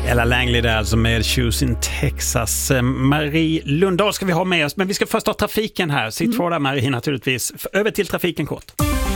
Ella Langley där alltså med Shoes in Texas. Marie Lundahl ska vi ha med oss, men vi ska först ha trafiken här. Sitt för där, Marie, naturligtvis. Över till trafiken kort.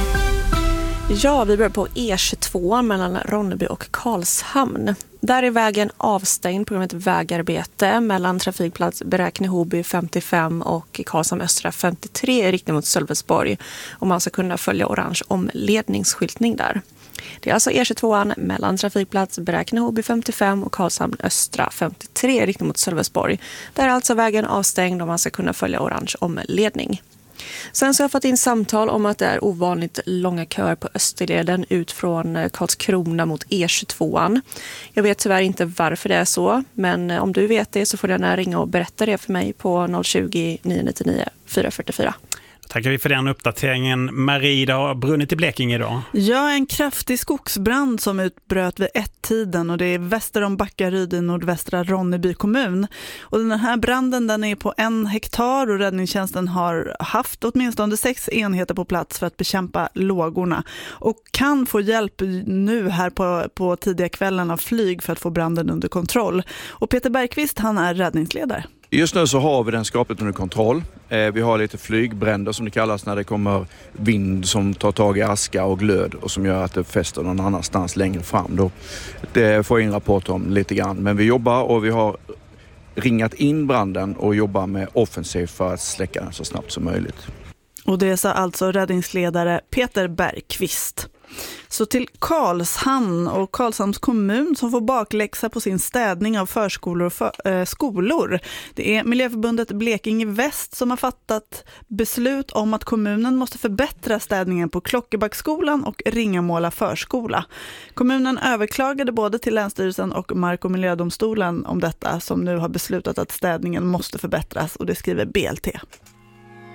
Ja, vi börjar på E22 mellan Ronneby och Karlshamn. Där är vägen avstängd på grund av ett vägarbete mellan trafikplats Bräkne-Hoby 55 och Karlshamn Östra 53 i riktning mot Sölvesborg. Och man ska kunna följa orange omledningsskyltning där. Det är alltså E22 mellan trafikplats Bräkne-Hoby 55 och Karlshamn Östra 53 i riktning mot Sölvesborg. Där är alltså vägen avstängd och man ska kunna följa orange omledning. Sen så har jag fått in samtal om att det är ovanligt långa köer på Österleden ut från Karlskrona mot E22. Jag vet tyvärr inte varför det är så, men om du vet det så får du gärna ringa och berätta det för mig på 020 999 444. Tackar vi för den uppdateringen. Marie, det har brunnit i Blekinge idag. Ja, en kraftig skogsbrand som utbröt vid 1-tiden och det är väster om Backaryd i nordvästra Ronneby kommun. Och den här branden den är på 1 hektar och räddningstjänsten har haft åtminstone 6 enheter på plats för att bekämpa lågorna. Och kan få hjälp nu här på tidiga kvällen av flyg för att få branden under kontroll. Och Peter Bergqvist, han är räddningsledare. Just nu så har vi den skapligt under kontroll. Vi har lite flygbränder som det kallas när det kommer vind som tar tag i aska och glöd och som gör att det fäster någon annanstans längre fram. Då. Det får jag in rapport om lite grann. Men vi jobbar och vi har ringat in branden och jobbar med offensiv för att släcka den så snabbt som möjligt. Och det sa alltså räddningsledare Peter Bergqvist. Så till Karlshamn och Karlshamns kommun som får bakläxa på sin städning av förskolor och skolor. Det är Miljöförbundet Blekinge Väst som har fattat beslut om att kommunen måste förbättra städningen på Klockebacksskolan och Ringamåla förskola. Kommunen överklagade både till Länsstyrelsen och Mark- och miljödomstolen om detta som nu har beslutat att städningen måste förbättras och det skriver BLT.